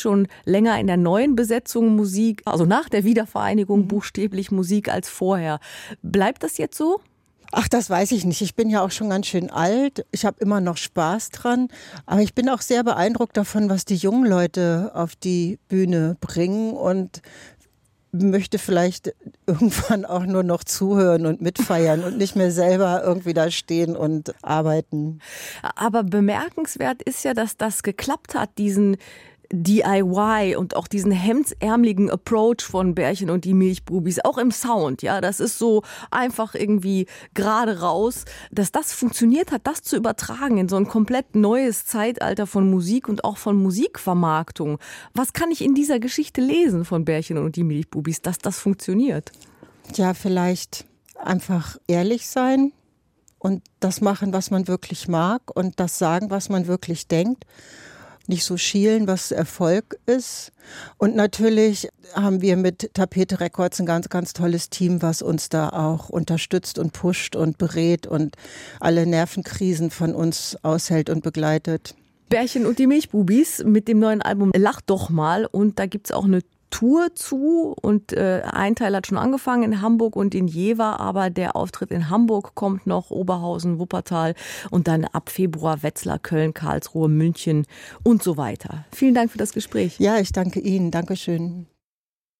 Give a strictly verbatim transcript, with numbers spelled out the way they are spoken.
schon länger in der neuen Besetzung Musik, also nach der Wiedervereinigung buchstäblich Musik als vorher. Bleibt das jetzt so? Ach, das weiß ich nicht. Ich bin ja auch schon ganz schön alt. Ich habe immer noch Spaß dran. Aber ich bin auch sehr beeindruckt davon, was die jungen Leute auf die Bühne bringen und möchte vielleicht irgendwann auch nur noch zuhören und mitfeiern und nicht mehr selber irgendwie da stehen und arbeiten. Aber bemerkenswert ist ja, dass das geklappt hat, diesen D I Y und auch diesen hemdsärmeligen Approach von Bärchen und die Milchbubis, auch im Sound, ja, das ist so einfach irgendwie gerade raus, dass das funktioniert hat, das zu übertragen in so ein komplett neues Zeitalter von Musik und auch von Musikvermarktung. Was kann ich in dieser Geschichte lesen von Bärchen und die Milchbubis, dass das funktioniert? Ja, vielleicht einfach ehrlich sein und das machen, was man wirklich mag und das sagen, was man wirklich denkt. Nicht so schielen, was Erfolg ist. Und natürlich haben wir mit Tapete Records ein ganz, ganz tolles Team, was uns da auch unterstützt und pusht und berät und alle Nervenkrisen von uns aushält und begleitet. Bärchen und die Milchbubis mit dem neuen Album Lach doch mal. Und da gibt's auch eine Tour zu und äh, ein Teil hat schon angefangen in Hamburg und in Jever, aber der Auftritt in Hamburg kommt noch, Oberhausen, Wuppertal und dann ab Februar Wetzlar, Köln, Karlsruhe, München und so weiter. Vielen Dank für das Gespräch. Ja, ich danke Ihnen. Dankeschön.